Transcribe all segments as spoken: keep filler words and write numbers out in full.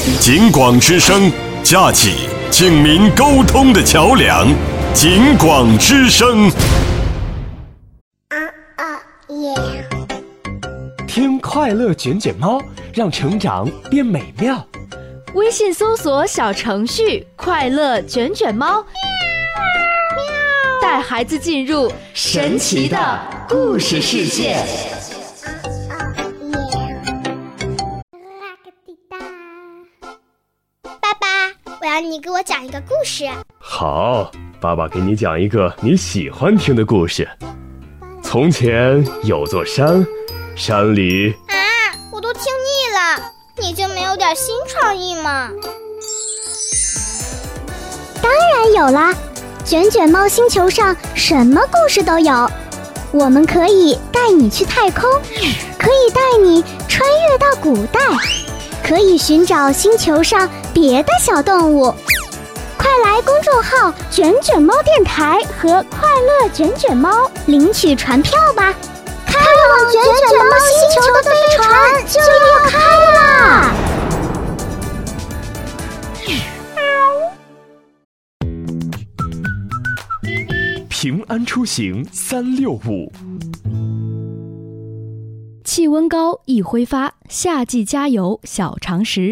警广之声，架起警民沟通的桥梁。警广之声。 啊啊耶！ 听快乐卷卷猫，让成长变美妙。 微信搜索小程序“快乐卷卷猫”，带孩子进入神奇的故事世界。 爸爸，我要你给我讲一个故事。 好，爸爸给你讲一个你喜欢听的故事。从前有座山，山里…… 啊，我都听腻了，你就没有点新创意吗？ 当然有啦，卷卷猫星球上什么故事都有。我们可以带你去太空，可以带你穿越到古代，可以寻找星球上别的小动物。快来公众号卷卷猫电台和快乐卷卷猫领取船票吧，开往卷卷猫星球的飞船就要开啦！ 平安出行三六五。 气温高易挥发，夏季加油小常识。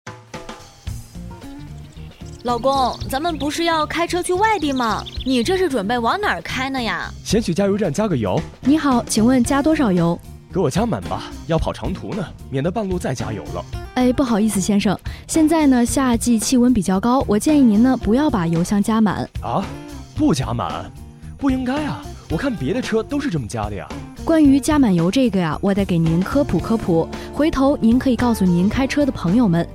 老公，咱们不是要开车去外地吗？你这是准备往哪儿开呢呀？ 先去加油站加个油。 你好，请问加多少油？ 给我加满吧，要跑长途呢，免得半路再加油了。 哎，不好意思先生，现在呢夏季气温比较高，我建议您呢不要把油箱加满。 啊？不加满？不应该啊，我看别的车都是这么加的呀。 关于加满油这个呀，我得给您科普科普，回头您可以告诉您开车的朋友们。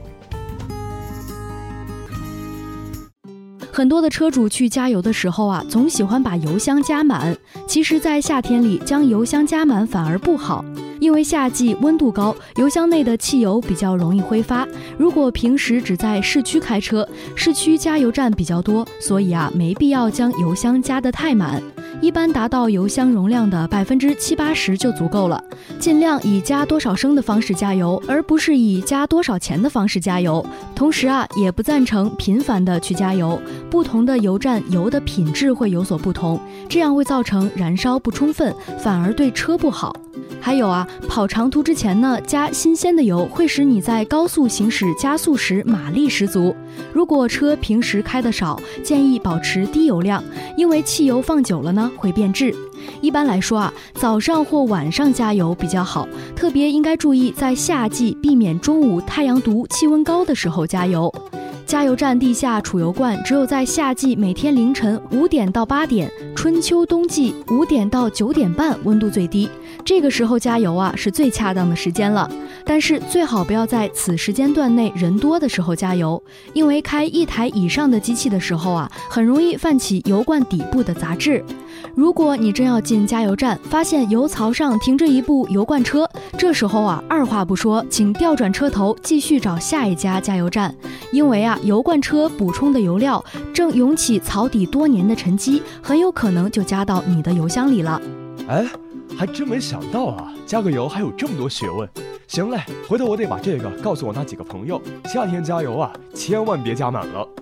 很多的车主去加油的时候啊，总喜欢把油箱加满。其实，在夏天里将油箱加满反而不好，因为夏季温度高，油箱内的汽油比较容易挥发。如果平时只在市区开车，市区加油站比较多，所以啊，没必要将油箱加得太满。一般达到油箱容量的百分之七八十就足够了。尽量以加多少升的方式加油，而不是以加多少钱的方式加油。同时啊，也不赞成频繁的去加油。不同的油站油的品质会有所不同，这样会造成燃烧不充分，反而对车不好。还有啊，跑长途之前呢，加新鲜的油会使你在高速行驶加速时马力十足。如果车平时开得少，建议保持低油量，因为汽油放久了呢会变质。一般来说啊，早上或晚上加油比较好，特别应该注意在夏季避免中午太阳毒、气温高的时候加油。加油站地下储油罐只有在夏季每天凌晨五点到八点，春秋冬季五点到九点半温度最低，这个时候加油啊是最恰当的时间了。但是最好不要在此时间段内人多的时候加油，因为开一台以上的机器的时候啊，很容易泛起油罐底部的杂质。如果你真要进加油站，发现油槽上停着一部油罐车，这时候啊，二话不说，请调转车头，继续找下一家加油站，因为啊，油罐车补充的油料正涌起槽底多年的沉积，很有可能就加到你的油箱里了。 哎，还真没想到啊，加个油还有这么多学问。行嘞，回头我得把这个告诉我那几个朋友，夏天加油啊，千万别加满了。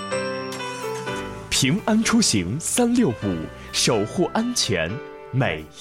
平安出行三六五，守护安全每